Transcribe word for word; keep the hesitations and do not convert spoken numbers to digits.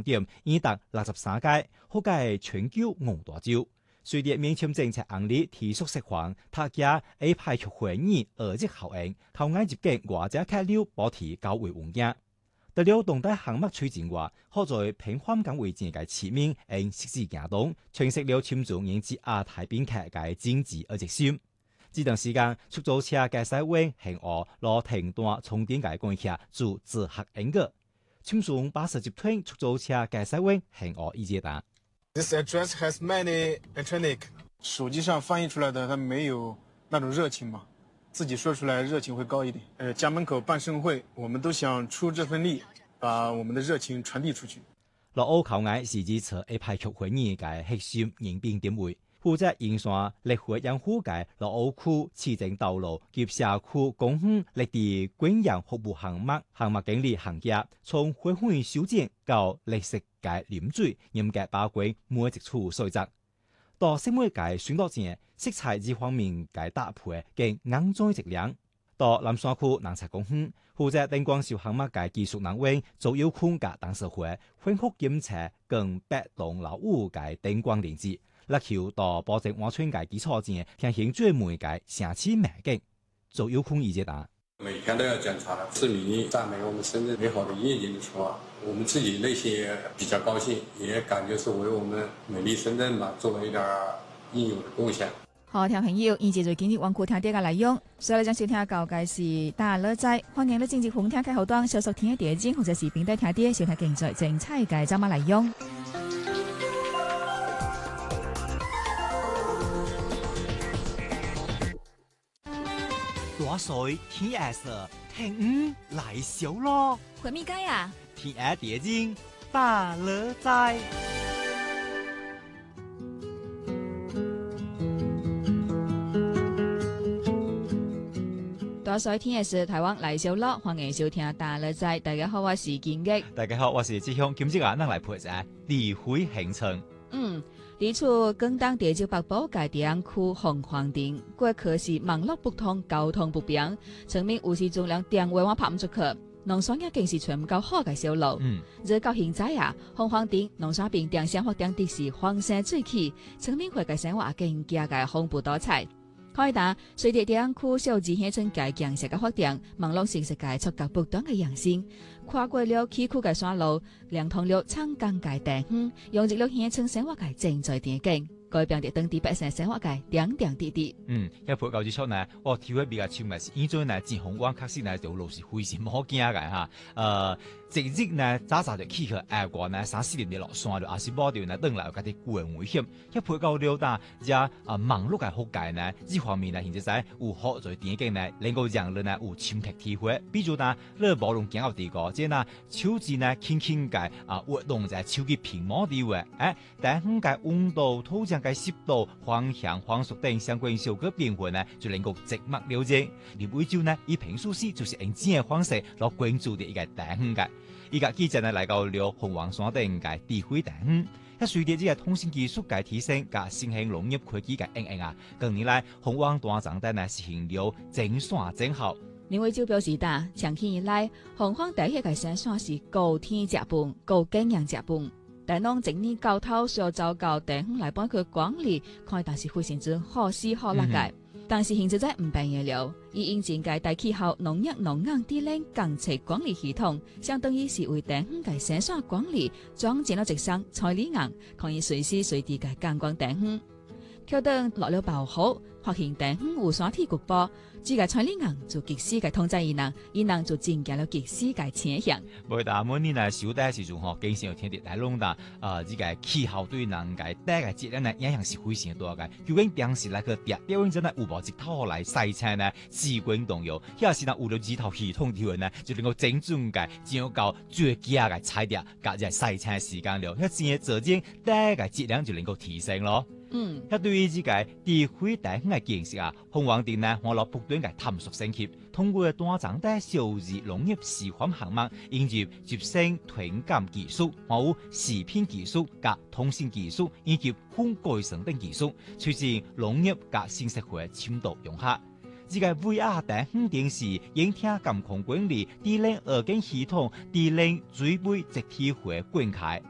航點已達六十三屆，可計全球五大洲。隨着免簽政策案例提速釋放，他家會排除會議二級效應，靠硬接近外者客流保持較為穩定。除了動態項目推進外，可在平緩港為正嘅市面因實時行動，詮釋了簽注引致亞太邊界嘅經濟而直線。這段時間，出租車駕駛員向我攞停斷充電嘅關係做自核應個，簽注八十集團出租車駕駛員向我意見答。 This address has many electronic。手機上翻譯出來的，它沒有那種熱情嘛，自己說出來熱情會高一點。呃，家門口辦盛會，我們都想出這份力，把我們的熱情傳遞出去。 落澳口岸是指車一排出會議嘅核心人兵點位，負責營算立會養護嘅落澳區市政道路及社區公園綠地觀養服務項目項目經理行業，從會會修剪到綠色嘅淋水，嚴格把關每一處所則。到新會嘅選擇前，色彩這方面嘅搭配更硬再質量。到南山區南茶公園，負責燈光秀項目嘅技術人員做有空嘅董事會，恢復檢測更八棟樓宇嘅燈光連接，力求到保證安全嘅基礎前，進行最美嘅城市美景。做有空意見答。 每天都要檢查，市民讚美我們深圳美好的夜景的時候，我們自己內心也比較高興，也感覺是為我們美麗深圳嘛做了一點應有的貢獻。 好，聽朋友，以前最今日往古聽啲嘅內容，所以你將收聽教嘅是大樂仔，歡迎你正直紅聽開好多小熟聽嘅電影或者是邊度聽啲收聽競賽精彩嘅節目內容。 大水天 S 聽五來小咯， 會咪街啊？ 天 S 電影大樂仔。 大水天 S 台灣來小咯，歡迎收聽大樂仔。大家好，我是建益。 大家好，我是志雄。今朝啊，咱來陪下李輝行程。 嗯。地處廣東地州北部嘅地區紅黃燈，過去是網絡不通、交通不便，村民有時盡量電話我拍唔出去。農山也更是全唔夠好嘅小路。嗯，而到現在啊，紅黃燈農山邊定生活點的是黃山水起，村民會嘅生活更加嘅豐富多彩。可以打隨着地區小資鄉村嘅建設嘅發展，網絡信息嘅觸覺不斷嘅揚升，跨過了崎嶇嘅山路，連通了長江嘅地方，融入了鄉村生活嘅精彩電景，改變咗當地百姓生活嘅點點滴滴。 嗯，一配舊之出呢，我體會比較深嘅是，因為呢，自紅光確實呢條路是非常唔好行嘅嚇。呃，直日呢早早就起去挨過呢三四年嘅落山了，也是冇掉呢登來有家啲個人危險。一配舊了但只啊網絡嘅覆蓋呢，呢方面呢現在有好在電景呢能夠讓人呢有深刻體會。比如呢，你無論行到地個，即係呢手指呢輕輕嘅啊活動在手機屏幕啲位，誒，但係嘅溫度、土壤嘅濕度、方向、風速等相關小個變化呢，就能夠直默了解。而每朝呢，以平數時就是用這樣方式來關注的一個地方嘅。依家記者呢嚟到了鳳凰山頂嘅地區地方，一隨着呢個通信技術嘅提升，加新興農業科技嘅應用啊，近年來鳳凰大長地呢實行了整山整校。 林偉洲表示達，長期以來，鳳凰第一個生產是高天食飯、高經驗食飯，但當整年教頭需要走到地方來幫佢管理，看但是非常之好事好辣嘅。但是現在真唔便宜了，以引進嘅大氣候農業農業地鏈監測管理系統，相當於是為地方嘅生產管理裝建咗直升採理硬，可以隨時隨地嘅監管地方。橋燈落了爆好，發現地方有山體局部，自個採理硬就及時嘅通知伊人，伊人就增加了及時嘅前向。 每大每年呢，小弟時陣吼，經常有聽到大龍達啊，這個氣候對人嘅大嘅質量呢影響是非常多嘅。究竟當時來個啲標準呢，有無一套來賽車呢？至關重要。有時呢，有了幾套系統條呢，就能夠精準嘅掌握最佳嘅踩點，加入賽車時間了。一陣嘅做正，大嘅質量就能夠提升咯。嗯，一對於呢個地區地方嘅建設啊，鳳凰燈呢，我攞不斷嘅探索升級，通過大長地小兒農業示範項目，引入集成傳感技術、有視頻技術、加通信技術以及風改成等技術，促進農業加新社會深度融合。這個 V R 地方電視、影廳監控管理、地鏈二經系統、地鏈水位集體化灌溉。